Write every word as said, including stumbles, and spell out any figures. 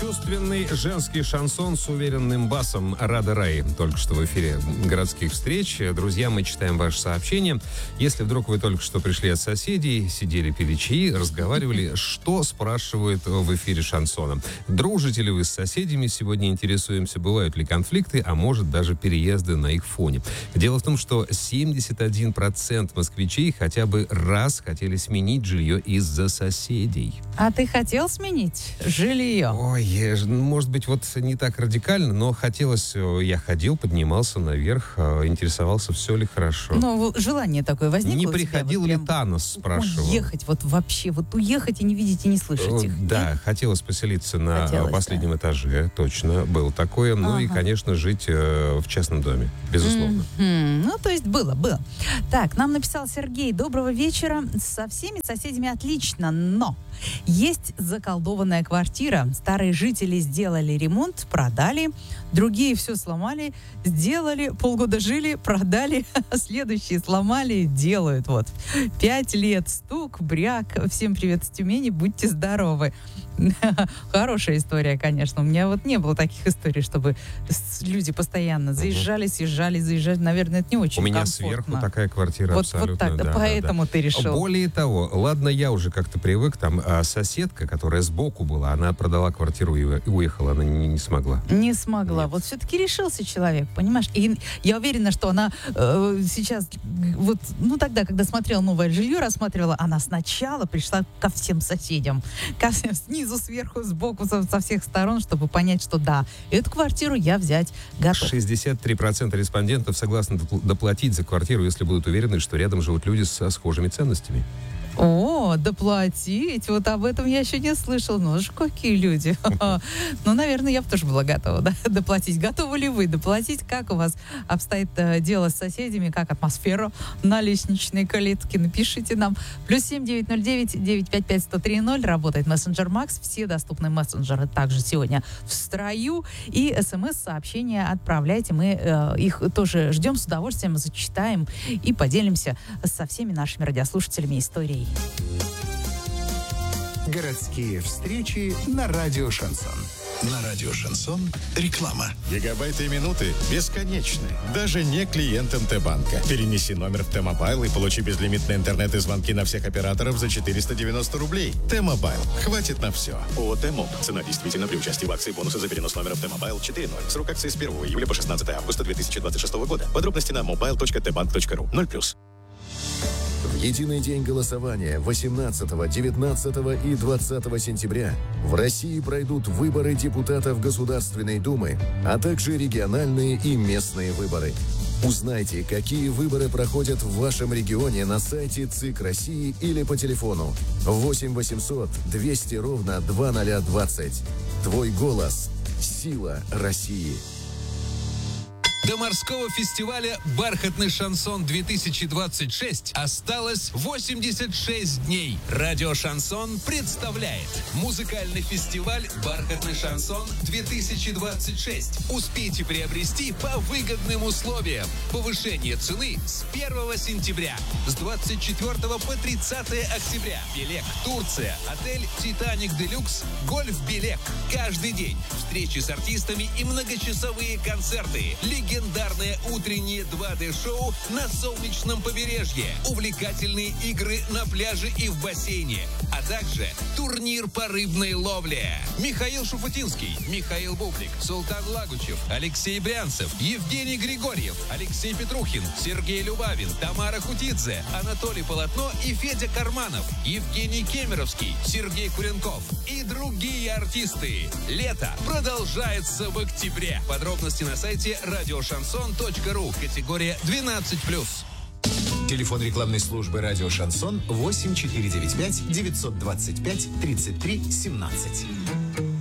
Чувственный женский шансон с уверенным басом Рада Рай. Только что в эфире городских встреч. Друзья, мы читаем ваши сообщения. Если вдруг вы только что пришли от соседей, сидели, пили чаи, разговаривали, что спрашивают в эфире шансона? Дружите ли вы с соседями? Сегодня интересуемся, бывают ли конфликты, а может даже переезды на их фоне. Дело в том, что семьдесят один процент москвичей хотя бы раз хотели сменить жилье из-за соседей. А ты хотел сменить жилье? Ой, может быть, вот не так радикально, но хотелось, я ходил, поднимался наверх, интересовался, все ли хорошо. Ну, желание такое возникло. Не у тебя, приходил вот ли прям Танос, спрашивал. Уехать, вот вообще, вот уехать и не видеть, и не слышать их. Да, хотелось поселиться на Хотелось, последнем да. этаже, точно, было такое. Ну Ага. и, конечно, жить э, в частном доме, безусловно. М-м, ну, то есть было, было. Так, нам написал Сергей. Доброго вечера. Со всеми соседями отлично, но есть заколдованная квартира. Старые жители сделали ремонт, продали. Другие все сломали, сделали, полгода жили, продали. Следующие сломали, делают. Вот. Пять лет, стук, бряк. Всем привет с Тюмени, будьте здоровы. Хорошая история, конечно. У меня вот не было таких историй, чтобы люди постоянно заезжали, съезжали, заезжали. Наверное, это не очень У меня комфортно. сверху такая квартира, Вот, абсолютно. вот так, да, поэтому да, да. ты решил. Более того, ладно, я уже как-то привык, там а соседка, которая сбоку была, она продала квартиру и уехала, она не, не смогла. Не смогла. Нет. Вот все-таки решился человек, понимаешь? И я уверена, что она э, сейчас, вот, ну тогда, когда смотрела новое жилье, рассматривала, она сначала пришла ко всем соседям, ко всем снизу, сверху, сбоку, со, со всех сторон, чтобы понять, что да, эту квартиру я взять готов. шестьдесят три процента респондентов согласны допл- доплатить за квартиру, если будут уверены, что рядом живут люди со схожими ценностями. О, доплатить, вот об этом я еще не слышала. Ну, ж какие люди. Ну, наверное, я бы тоже была готова, да, доплатить. Готовы ли вы доплатить? Как у вас обстоит э, дело с соседями? Как атмосфера на лестничной клетке? Напишите нам. Плюс семь девять ноль девять девять пять пять сто три ноль. Работает мессенджер Макс. Все доступные мессенджеры также сегодня в строю. И смс-сообщения отправляйте. Мы э, их тоже ждем с удовольствием, зачитаем и поделимся со всеми нашими радиослушателями историей. Городские встречи на радио «Шансон». На радио «Шансон» реклама. Гигабайты и минуты бесконечны. Даже не клиентам Т-банка. Перенеси номер в Т-мобайл и получи безлимитный интернет и звонки на всех операторов за четыреста девяносто рублей. Т-мобайл. Хватит на все. ООО «Т-моб». Цена действительно при участии в акции бонусы за перенос номера в Т-мобайл четыре ноль. Срок акции с первого июля по шестнадцатое августа две тысячи двадцать шестого года. Подробности на мобайл точка тэ банк точка ру. ноль плюс. В единый день голосования восемнадцатого, девятнадцатого и двадцатого сентября в России пройдут выборы депутатов Государственной Думы, а также региональные и местные выборы. Узнайте, какие выборы проходят в вашем регионе на сайте ЦИК России или по телефону восемь восемьсот двести ровно два ноль двадцать. Твой голос – сила России. До морского фестиваля «Бархатный шансон-две тысячи двадцать шесть» осталось восемьдесят шесть дней. Радио «Шансон» представляет музыкальный фестиваль «Бархатный шансон-две тысячи двадцать шесть». Успейте приобрести по выгодным условиям. Повышение цены с первого сентября. С двадцать четвёртого по тридцатое октября. Белек, Турция, отель «Титаник Делюкс», гольф-Белек. Каждый день встречи с артистами и многочасовые концерты. Легендарное утреннее два дэ-шоу на солнечном побережье. Увлекательные игры на пляже и в бассейне. А также турнир по рыбной ловле. Михаил Шуфутинский, Михаил Бублик, Султан Лагучев, Алексей Брянцев, Евгений Григорьев, Алексей Петрухин, Сергей Любавин, Тамара Хутидзе, Анатолий Полотно и Федя Карманов, Евгений Кемеровский, Сергей Куренков и другие артисты. Лето продолжается в октябре. Подробности на сайте радио шансон точка ру. Категория двенадцать плюс. Телефон рекламной службы «Радио Шансон» восемь четыре девять пять девятьсот двадцать пять тридцать три семнадцать.